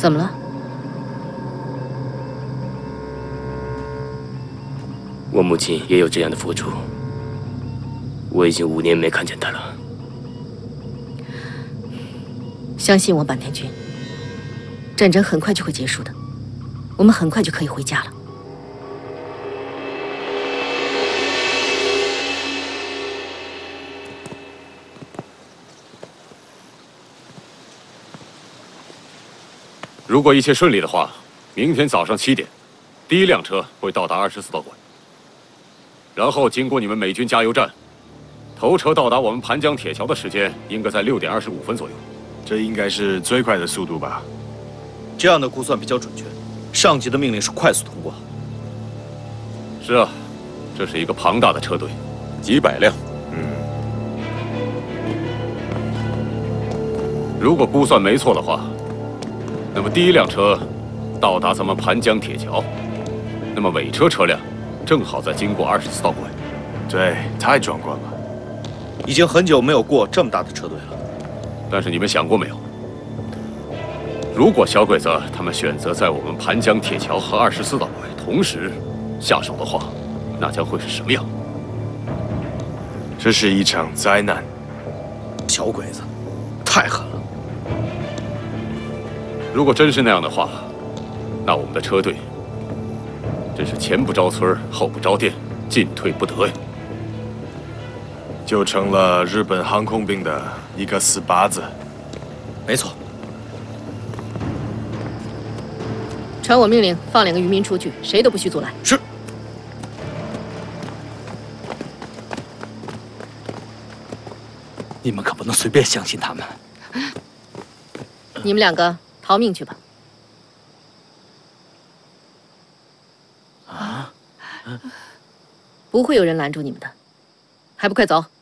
怎么了？ 我母亲也有这样的付出，我已经5年没看见她了。 相信我，坂田君，战争很快就会结束的，我们很快就可以回家了。 如果一切顺利的话，明天早上7点，第1辆车会到达24道馆，然后经过你们美军加油站，头车到达我们盘江铁桥的时间应该在6点25分左右。 这应该是最快的速度吧？ 这样的估算比较准确。上级的命令是快速通过。 是啊，这是一个庞大的车队，几百辆。如果估算没错的话。 那么第1辆车到达咱们盘江铁桥，那么尾车车辆正好在经过24道馆。 对，太壮观了。 已经很久没有过这么大的车队了。 但是你们想过没有？如果小鬼子他们选择在我们盘江铁桥和24道馆同时下手的话，那将会是什么样？ 这是一场灾难。 小鬼子，太狠了。 如果真是那样的话，那我们的车队真是前不着村后不着店，进退不得呀！ 就成了日本航空兵的一个死靶子。 没错。 传我命令，放2个渔民出去，谁都不许阻拦。 是。 你们可不能随便相信他们。 你们2个。 逃命去吧！啊！不会有人拦住你们的，还不快走！